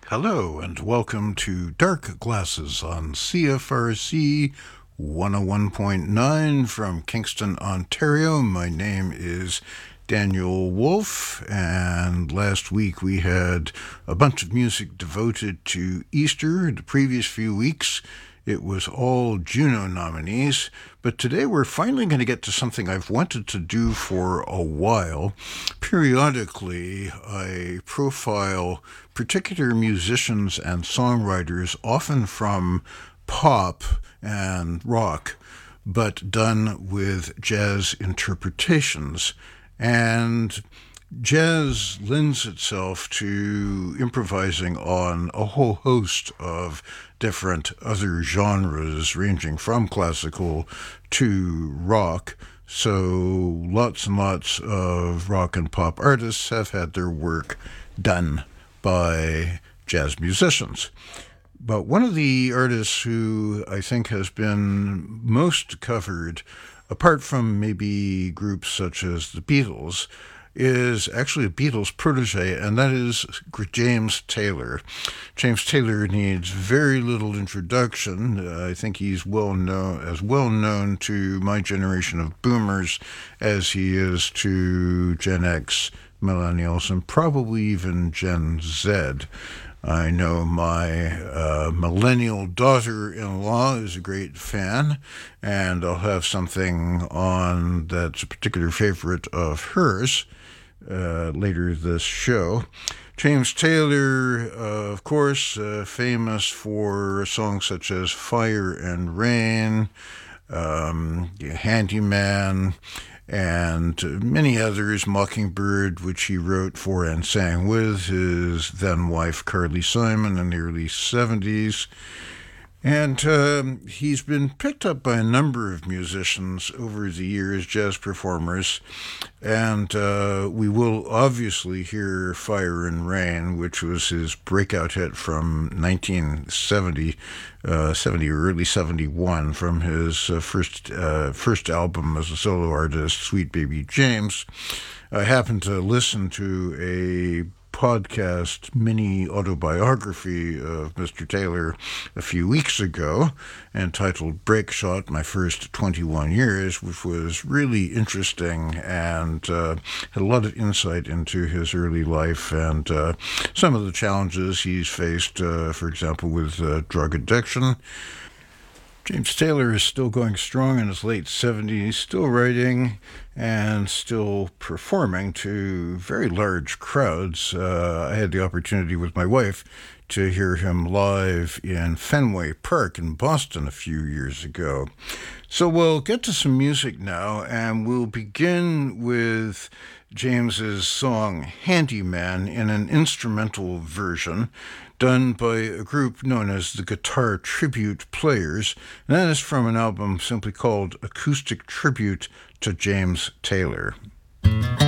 Hello and welcome to Dark Glasses on CFRC 101.9 from Kingston, Ontario. My name is Daniel Wolf, and last week we had a bunch of music devoted to Easter. The previous few weeks it was all Juno nominees, but today we're finally going to get to something I've wanted to do for a while. Periodically, I profile particular musicians and songwriters, often from pop and rock, but done with jazz interpretations. And jazz lends itself to improvising on a whole host of different other genres, ranging from classical to rock. So lots and lots of rock and pop artists have had their work done by jazz musicians. But one of the artists who I think has been most covered, apart from maybe groups such as the Beatles, is actually a Beatles protege, and that is James Taylor. James Taylor needs very little introduction. I think he's well known to my generation of boomers as he is to Gen X, millennials, and probably even Gen Z. I know my millennial daughter-in-law is a great fan, and I'll have something on that's a particular favorite of hers later this show. James Taylor, of course, famous for songs such as Fire and Rain, Handyman, and many others, Mockingbird, which he wrote for and sang with his then-wife Carly Simon in the early 70s. And he's been picked up by a number of musicians over the years, jazz performers, and we will obviously hear Fire and Rain, which was his breakout hit from 1970, or early 71, from his first album as a solo artist, Sweet Baby James. I happened to listen to a podcast mini autobiography of Mr. Taylor a few weeks ago, entitled Break Shot, My First 21 Years, which was really interesting and had a lot of insight into his early life and some of the challenges he's faced, for example, with drug addiction. James Taylor is still going strong in his late 70s, still writing and still performing to very large crowds. I had the opportunity with my wife to hear him live in Fenway Park in Boston a few years ago. So we'll get to some music now, and we'll begin with James's song Handyman in an instrumental version done by a group known as the Guitar Tribute Players, and that is from an album simply called Acoustic Tribute to James Taylor.